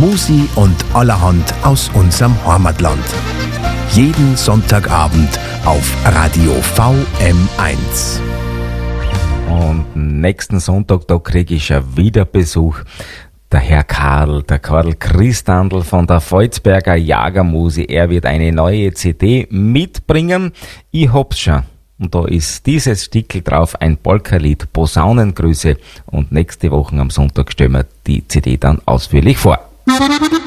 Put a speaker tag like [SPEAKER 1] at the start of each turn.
[SPEAKER 1] Musi und allerhand aus unserem Heimatland. Jeden Sonntagabend auf Radio VM1.
[SPEAKER 2] Und nächsten Sonntag, da kriege ich schon wieder Besuch. Der Herr Karl Christandl von der Volzberger Jagermusik. Er wird eine neue CD mitbringen. Ich hab's schon. Und da ist dieses Stickel drauf, ein Polka-Lied, Posaunengrüße. Und nächste Woche am Sonntag stellen wir die CD dann ausführlich vor.